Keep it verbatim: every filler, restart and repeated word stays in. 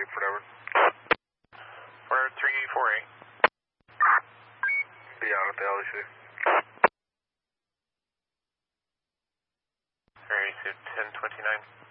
Hartford, Edward. four three four eight. Be out at the L E C. Very soon, ten twenty-nine.